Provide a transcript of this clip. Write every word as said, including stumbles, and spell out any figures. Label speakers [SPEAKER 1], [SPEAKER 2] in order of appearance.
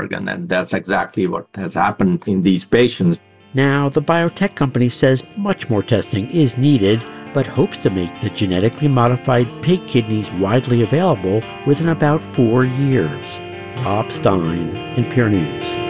[SPEAKER 1] organ. And that's exactly what has happened in these patients.
[SPEAKER 2] Now, the biotech company says much more testing is needed, but hopes to make the genetically modified pig kidneys widely available within about four years. Rob Stein, N P R News.